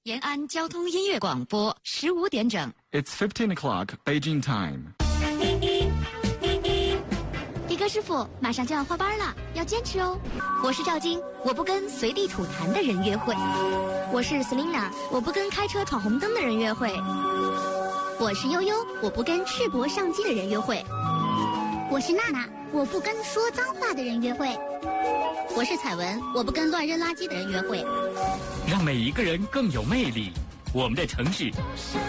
延安交通音乐广播15点整。 It's 15 o'clock Beijing time. 迪哥师傅，马上就要换班了，要坚持哦。我是赵晶，我不跟随地吐痰的人约会。我是 Selina， 我不跟开车闯红灯的人约会。我是悠悠，我不跟赤膊上机的人约会。 我是娜娜，我不跟说脏话的人约会。 我是彩文，我不跟乱扔垃圾的人约会。 让每一个人更有魅力，我们的城市